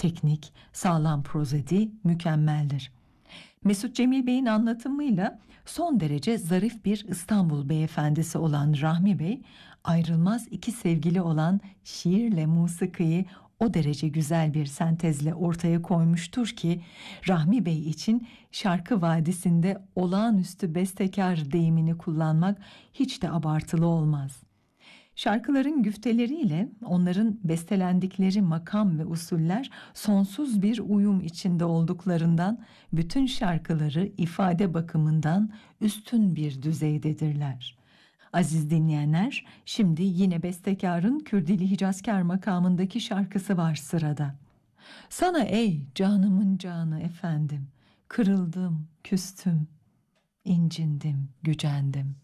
teknik, sağlam prozedi mükemmeldir. Mesut Cemil Bey'in anlatımıyla son derece zarif bir İstanbul beyefendisi olan Rahmi Bey, ayrılmaz iki sevgili olan şiirle musikiyi o derece güzel bir sentezle ortaya koymuştur ki, Rahmi Bey için şarkı vadisinde olağanüstü bestekar deyimini kullanmak hiç de abartılı olmaz. Şarkıların güfteleriyle onların bestelendikleri makam ve usuller sonsuz bir uyum içinde olduklarından bütün şarkıları ifade bakımından üstün bir düzeydedirler. Aziz dinleyenler, şimdi yine bestekarın Kürdili Hicazkar makamındaki şarkısı var sırada. Sana ey canımın canı efendim, kırıldım, küstüm, incindim, gücendim.